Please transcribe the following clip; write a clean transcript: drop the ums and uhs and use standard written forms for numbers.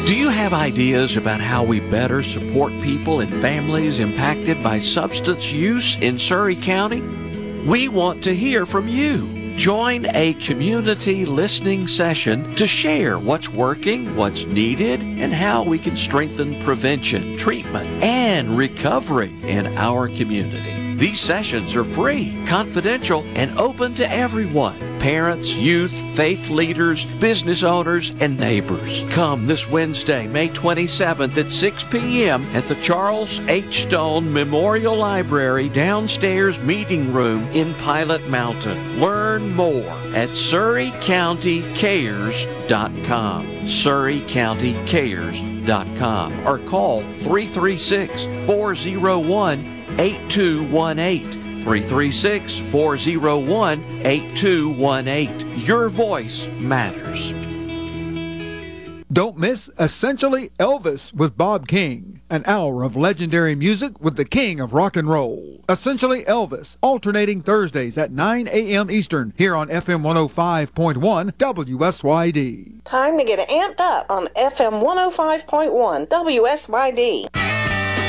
Do you have ideas about how we better support people and families impacted by substance use in Surry County? We want to hear from you. Join a community listening session to share what's working, what's needed, and how we can strengthen prevention, treatment, and recovery in our community. These sessions are free, confidential, and open to everyone. Parents, youth, faith leaders, business owners, and neighbors. Come this Wednesday, May 27th at 6 p.m. at the Charles H. Stone Memorial Library downstairs meeting room in Pilot Mountain. Learn more at SurryCountyCares.com. SurryCountyCares.com or call 336-401-8218. 336-401-8218. Your voice matters. Don't miss Essentially Elvis with Bob King. An hour of legendary music with the king of rock and roll. Essentially Elvis, alternating Thursdays at 9 a.m. Eastern, here on FM 105.1 WSYD. Time to get amped up on FM 105.1 WSYD.